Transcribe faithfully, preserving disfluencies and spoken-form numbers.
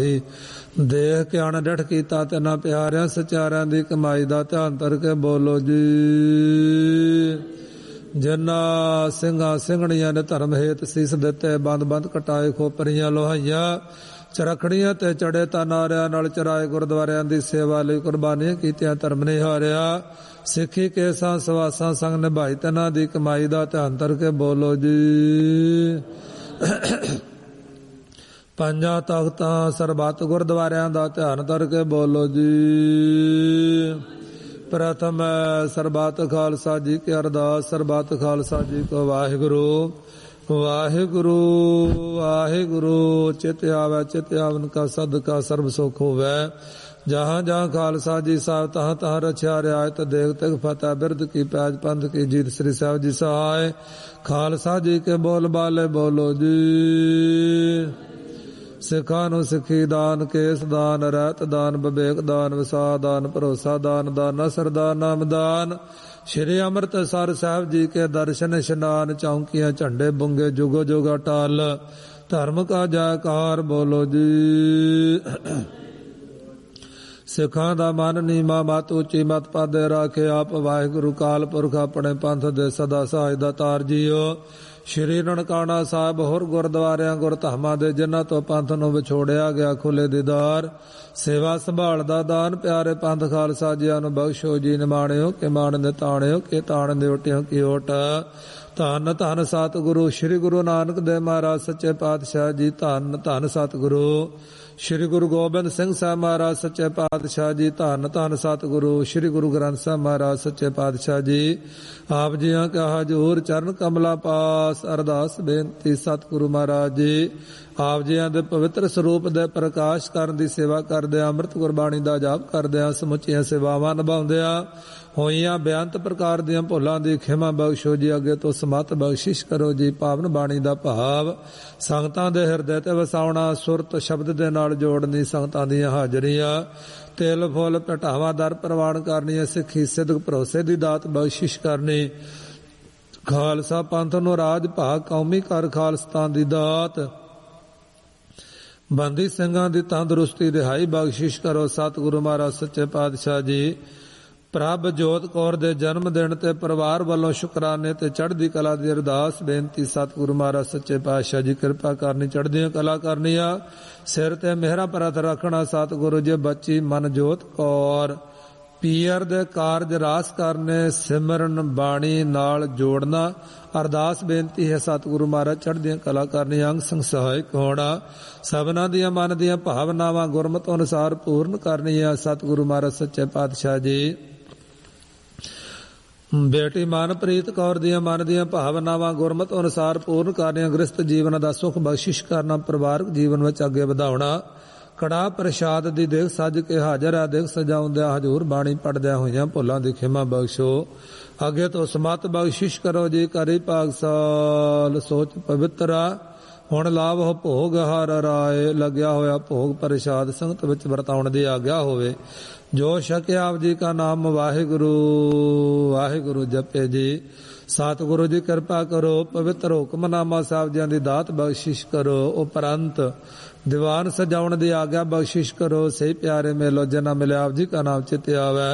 ਦੇਖ ਕੇ ਅਣ ਡਿਠ ਕੀਤਾ ਤਿੰਨਾਂ ਪਿਆਰਿਆਂ ਸਚਾਰਿਆਂ ਦੀ ਕਮਾਈ ਦਾ ਧਿਆਨ ਧਰ ਕੇ ਬੋਲੋ ਜੀ। ਜਿਨ੍ਹਾਂ ਸਿੰਘਾਂ ਸਿੰਘਣੀਆਂ ਨੇ ਧਰਮ ਹੇਤ ਸੀਸ ਦਿੱਤੇ, ਬੰਦ ਬੰਦ ਕਟਾਏ, ਖੋਪਰੀਆਂ ਲੋਹਾਈਆਂ ਚਰਖੜੀਆਂ ਤੇ ਚੜੇ ਤਾਂ ਨਾਰਿਆਂ ਨਾਲ ਚਰਾਏ, ਗੁਰਦੁਆਰਿਆਂ ਦੀ ਸੇਵਾ ਲਈ ਕੁਰਬਾਨੀਆਂ ਕੀਤੀਆਂ, ਧਰਮ ਨਹੀਂ ਹਾਰਿਆ, ਸਿੱਖੀ ਕੇਸਾਂ ਸਵਾਸਾਂ ਸੰਗ ਨਿਭਾਈ, ਤਿੰਨਾਂ ਦੀ ਕਮਾਈ ਦਾ ਧਿਆਨ ਧਰ ਕੇ ਬੋਲੋ ਜੀ। ਪੰਜਾਂ ਤਖਤਾਂ ਸਰਬੱਤ ਗੁਰਦੁਆਰਿਆਂ ਦਾ ਧਿਆਨ ਧਰ ਕੇ ਬੋਲੋ ਜੀ। ਪ੍ਰਥਮ ਸਰਬੱਤ ਖਾਲਸਾ ਜੀ ਕੀ ਅਰਦਾਸ। ਸਰਬੱਤ ਖਾਲਸਾ ਜੀ ਕੋ ਵਾਹਿਗੁਰੂ ਵਾਹਿਗੁਰੂ ਵਾਹਿਗੁਰੂ। ਚਿਤ ਆਵੈ ਚਿਤ ਆਵਨ ਕਾ ਸਦਕਾ ਸਰਬ ਸੁਖ ਹੋਵੈ। ਜਹਾਂ ਜਹਾਂ ਖਾਲਸਾ ਜੀ ਸਾਹਿਬ ਤਹਾਂ ਤਹਾਂ ਰਛਿਆ ਰਿਆਇਤ ਦੇਖ ਤਕ ਫਤਿਹ ਬਿਰਦ ਕੀ ਪੈਜ ਪੰਥ ਕੀ ਜੀਤ। ਸ੍ਰੀ ਸਾਹਿਬ ਜੀ ਸਹਾਇ ਖਾਲਸਾ ਜੀ ਕੇ ਬੋਲ ਬਾਲੇ ਬੋਲੋ ਜੀ। ਸਿੱਖਾਂ ਨੂੰ ਸਿੱਖੀ ਦਾਨ, ਕੇਸ ਦਾਨ, ਰਹਿਤ ਦਾਨ, ਵਿਵੇਕ ਦਾਨ, ਵਿਸਾ ਦਾਨ, ਭਰੋਸਾ ਦਾਨ, ਦਾਨ ਨਸਰ ਦਾਨ, ਨਾਮ ਦਾਨ। ਸ਼੍ਰੀ ਅੰਮ੍ਰਿਤਸਰ ਸਾਹਿਬ ਜੀ ਕੇ ਦਰਸ਼ਨ ਇਸ਼ਨਾਨ, ਚੌਂਕੀਆਂ ਝੰਡੇ ਬੁੰਗੇ ਜੁਗੋ ਜੁਗ ਅਟਲ। ਧਰਮ ਕਾ ਜੈਕਾਰ ਬੋਲੋ ਜੀ। ਸਿੱਖਾਂ ਦਾ ਮਨ ਨੀਵਾਂ, ਮਤ ਉੱਚੀ, ਮਤ ਪਾਦੇ ਰਾਖੇ ਆਪ ਵਾਹਿਗੁਰੂ ਕਾਲ ਪੁਰਖ ਆਪਣੇ ਪੰਥ ਦੇ ਸਦਾ ਸਹਾਇ ਦਾ ਤਾਰ ਜੀਓ। ਸ਼੍ਰੀ ਨਨਕਾਣਾ ਸਾਹਿਬ ਹੋਰ ਗੁਰਦੁਆਰਿਆਂ ਗੁਰ ਧਾਮਾਂ ਦੇ ਜਿਨ੍ਹਾਂ ਤੋਂ ਪੰਥ ਨੂੰ ਵਿਛੋੜਿਆ ਗਿਆ ਖੁੱਲੇ ਦੀਦਾਰ, ਸੇਵਾ ਸੰਭਾਲ ਦਾ ਦਾਨ ਪਿਆਰੇ ਪੰਥ ਖਾਲਸਾ ਜੀਆਂ ਨੂੰ ਬਖਸ਼ੋ ਜੀ। ਨਿਮਾਣਿਓ ਕਿ ਮਾਣ ਨਿਤਾਣਿਓ ਕਿ ਤਾਣ ਦੇ ਓਟਿਓ ਕੀ ਓਟ। ਧੰਨ ਧੰਨ ਸਤਿਗੁਰੂ ਸ਼੍ਰੀ ਗੁਰੂ ਨਾਨਕ ਦੇਵ ਮਹਾਰਾਜ ਸੱਚੇ ਪਾਤਸ਼ਾਹ ਜੀ। ਧੰਨ ਧੰਨ ਸਤਿਗੁਰੂ ਸ਼੍ਰੀ ਗੁਰੂ ਗੋਬਿੰਦ ਸਿੰਘ ਸਾਹਿਬ ਮਹਾਰਾਜ ਸੱਚੇ ਪਾਤਸ਼ਾਹ ਜੀ। ਧੰਨ ਧੰਨ ਸਤਿਗੁਰੂ ਸ਼੍ਰੀ ਗੁਰੂ ਗ੍ਰੰਥ ਸਾਹਿਬ ਮਹਾਰਾਜ ਸੱਚੇ ਪਾਤਸ਼ਾਹ ਜੀ। ਆਪ ਜੀਆਂ ਕਾ ਹਜ਼ੂਰ ਚਰਨ ਕਮਲਾ ਪਾਸ ਅਰਦਾਸ ਬੇਨਤੀ ਸਤਿਗੁਰੂ ਮਹਾਰਾਜ ਜੀ। ਆਪ ਜੀਆਂ ਦੇ ਪਵਿੱਤਰ ਸਰੂਪ ਦੇ ਪ੍ਰਕਾਸ਼ ਕਰਨ ਦੀ ਸੇਵਾ ਕਰਦਿਆਂ, ਅੰਮ੍ਰਿਤ ਗੁਰਬਾਣੀ ਦਾ ਜਾਪ ਕਰਦਿਆਂ, ਸਮੁੱਚੀਆਂ ਸੇਵਾਵਾਂ ਨਿਭਾਉਂਦਿਆਂ ਹੋਈਆਂ ਬੇਅੰਤ ਪ੍ਰਕਾਰ ਦੀਆਂ ਭੁੱਲਾਂ ਦੀ ਖਿਮਾ ਬਖਸ਼ੋ ਜੀ। ਅੱਗੇ ਤੋਂ ਸਮਤ ਬਖਸ਼ਿਸ਼ ਕਰੋ ਜੀ। ਪਾਵਨ ਬਾਣੀ ਦਾ ਭਾਵ ਸੰਗਤਾਂ ਦੇ ਹਿਰਦੇ ਤੇ ਵਸਾਉਣਾ, ਸੁਰਤ ਸ਼ਬਦ ਦੇ ਨਾਲ ਜੋੜਨੀ, ਸੰਗਤਾਂ ਦੀਆਂ ਹਾਜ਼ਰੀਆਂ ਤਿਲ ਫੁੱਲ ਭਟਾਵਾਂ ਦਰ ਪ੍ਰਵਾਨ ਕਰਨੀਆਂ, ਸਿੱਖੀ ਸਿਦਕ ਭਰੋਸੇ ਦੀ ਦਾਤ ਬਖਸ਼ਿਸ਼ ਕਰਨੀ, ਖਾਲਸਾ ਪੰਥ ਨੂੰ ਰਾਜ ਭਾਗ ਕੌਮੀ ਕਰ ਖਾਲਸਤਾਨ ਦੀ ਦਾਤ, ਬੰਦੀ ਸਿੰਘਾਂ ਦੀ ਤੰਦਰੁਸਤੀ ਦਿਹਾਈ ਬਖਸ਼ਿਸ਼ ਕਰੋ ਸਤਿਗੁਰੂ ਮਹਾਰਾਜ ਸੱਚੇ ਪਾਤਸ਼ਾਹ ਜੀ। ਪ੍ਰਭ ਜੋਤ ਕੌਰ ਦੇ ਜਨਮ ਦਿਨ ਤੇ ਪਰਿਵਾਰ ਵੱਲੋਂ ਸ਼ੁਕਰਾਨੇ ਤੇ ਚੜ੍ਹਦੀ ਕਲਾ ਦੀ ਅਰਦਾਸ ਬੇਨਤੀ ਸਤਿਗੁਰੂ ਮਹਾਰਾਜ ਸੱਚੇ ਪਾਤਸ਼ਾਹ ਜੀ। ਕਿਰਪਾ ਕਰਨੀ, ਚੜ੍ਹਦੀਆਂ ਕਲਾ ਕਰਨੀਆਂ, ਸਿਰ ਤੇ ਮਿਹਰਾਂ ਪਰਤ ਰੱਖਣਾ ਸਤਿਗੁਰੂ ਜੀ। ਬੱਚੀ ਮਨਜੋਤ ਕੌਰ ਪੀਰ ਦੇ ਕਾਰਜ ਰਾਸ ਕਰਨੇ, ਸਿਮਰਨ ਬਾਣੀ ਨਾਲ ਜੋੜਨਾ ਅਰਦਾਸ ਬੇਨਤੀ ਹੈ ਸਤਿਗੁਰੂ ਮਹਾਰਾਜ। ਚੜ੍ਹਦੀਆਂ ਕਲਾ ਕਰਨੀ, ਅੰਗ ਸੰਗ ਸਹਾਇਕ ਹੋਣਾ, ਸਭਨਾਂ ਦੀਆਂ ਮਨ ਦੀਆਂ ਭਾਵਨਾਵਾਂ ਗੁਰਮਤਿ ਅਨੁਸਾਰ ਪੂਰਨ ਕਰਨੀਆਂ ਸਤਿਗੁਰੂ ਮਹਾਰਾਜ ਸੱਚੇ ਪਾਤਸ਼ਾਹ ਜੀ। ਬੇਟੀ ਮਨਪ੍ਰੀਤ ਕੌਰ ਦੀਆਂ ਮਨ ਦੀਆਂ ਭਾਵਨਾਵਾਂ ਗੁਰਮਤਿ ਅਨੁਸਾਰ ਪੂਰਨ ਕਰਨੀਆਂ, ਗ੍ਰਸਤ ਜੀਵਨ ਦਾ ਸੁਖ ਬਖਸ਼ਿਸ਼ ਕਰਨਾ, ਪਰਿਵਾਰਕ ਜੀਵਨ ਵਿੱਚ ਅੱਗੇ ਵਧਾਉਣਾ। ਕੜਾ ਪ੍ਰਸ਼ਾਦ ਦੀ ਦੇਖ ਸੱਜ ਕੇ ਹਾਜ਼ਰ ਆ, ਦੇਖ ਸਜਾਉਂਦਿਆਂ ਹਜ਼ੂਰ ਬਾਣੀ ਪੜਦਿਆਂ ਹੋਈਆਂ ਭੁੱਲਾਂ ਦੀ ਖਿਮਾ ਬਖਸ਼ੋ। ਅੱਗੇ ਤੋਂ ਸਮਤ ਬਖਸ਼ਿਸ਼ ਕਰੋ ਜੀ। ਕਰੀ ਪਾਕਸਾਲ ਸੋਚ ਪਵਿੱਤਰਾ ਹੁਣ ਲਾਭ ਹੋ ਭੋਗ ਹਰ ਰਾਏ। ਲੱਗਿਆ ਹੋਇਆ ਭੋਗ ਪ੍ਰਸ਼ਾਦ ਸੰਗਤ ਵਿੱਚ ਵਰਤਾਉਣ ਦੀ ਆਗਿਆ ਹੋਵੇ। ਜੋ ਛਕਿਆ ਆਪ ਜੀ ਕਾ ਨਾਮ ਵਾਹਿਗੁਰੂ ਵਾਹਿਗੁਰੂ ਜਪੇ ਜੀ। ਸਤਿਗੁਰੂ ਜੀ ਕਿਰਪਾ ਕਰੋ, ਪਵਿੱਤਰ ਹੁਕਮਨਾਮਾ ਸਾਹਿਬ ਜੀਆਂ ਦੀ ਦਾਤ ਬਖਸ਼ਿਸ਼ ਕਰੋ। ਉਪਰੰਤ ਦੀਵਾਨ ਸਜਾਉਣ ਦੀ ਆਗਿਆ ਬਖਸ਼ਿਸ਼ ਕਰੋ। ਸਹੀ ਪਿਆਰੇ ਮੇਲੋ ਜਿਨ੍ਹਾਂ ਮਿਲਿਆ ਆਪ ਜੀ ਕਾ ਨਾਮ ਚਿਤ ਆਵੈ।